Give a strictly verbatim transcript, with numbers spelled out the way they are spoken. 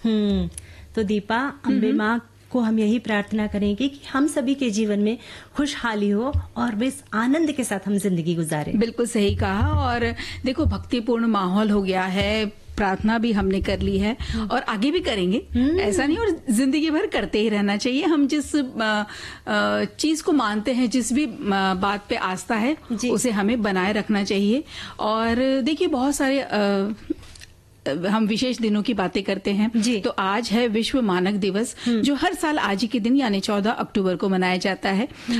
हम्म तो दीपा, अम्बे माँ को हम यही प्रार्थना करेंगे कि हम सभी के जीवन में खुशहाली हो और बस आनंद के साथ हम जिंदगी गुजारें। बिल्कुल सही कहा। और देखो, भक्तिपूर्ण माहौल हो गया है, प्रार्थना भी हमने कर ली है और आगे भी करेंगे, ऐसा नहीं, और जिंदगी भर करते ही रहना चाहिए। हम जिस चीज को मानते हैं, जिस भी बात पे आस्था है, उसे हमें बनाए रखना चाहिए। और देखिए, बहुत सारे आ, हम विशेष दिनों की बातें करते हैं, तो आज है विश्व मानक दिवस, जो हर साल आज ही के दिन यानी चौदह अक्टूबर को मनाया जाता है।